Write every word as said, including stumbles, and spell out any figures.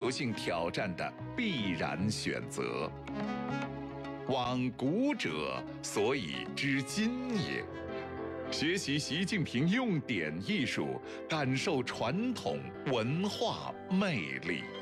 不幸挑战的必然选择。往古者，所以知今也。学习习近平用典艺术，感受传统文化魅力。